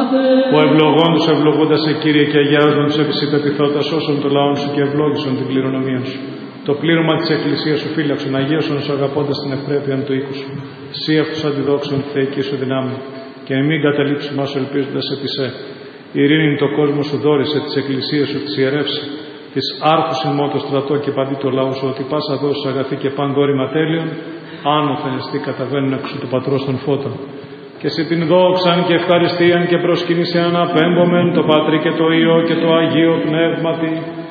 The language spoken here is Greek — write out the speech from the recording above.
Ο ευλογών τους ευλογούντας σε Κύριε και αγιάζον τους επισυπεπιθώντας όσων το λαόν σου και ευλόγησον την κληρονομία σου. Το πλήρωμα της Εκκλησίας σου φύλαξον, αγίωσον σου αγαπώντας την ευπρέπεια του οίκου σου. Συ αυτούς αντιδόξων τη θεϊκή σου δυνάμει, και μην καταλήψουμε όσο ελπίζοντας επί σε. Η ειρήνη το κόσμο σου δόρισε, της Εκκλησίας σου της ιερεύσει, της άρχους ημών το στρατό και παντί το λαό σου, ότι πάσα δόση αγαθή και παντόρυμα τέλειον, άνωθεν εστί καταβαίνουν εξ του Πατρός των φώτων. Και σε την δόξαν και ευχαριστίαν και προσκύνησαν απέμπομεν το Πατρί και το Υιό και το Αγίο Πνεύματι,